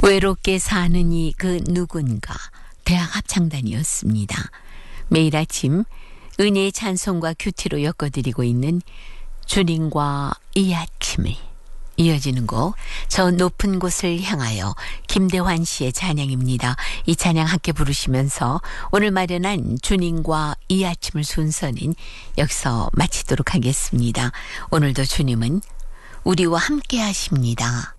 외롭게 사는 이 그 누군가 대학 합창단이었습니다. 매일 아침 은혜의 찬송과 큐티로 엮어드리고 있는 주님과 이 아침을 이어지는 곡 저 높은 곳을 향하여 김대환 씨의 찬양입니다. 이 찬양 함께 부르시면서 오늘 마련한 주님과 이 아침을 순서는 여기서 마치도록 하겠습니다. 오늘도 주님은 우리와 함께 하십니다.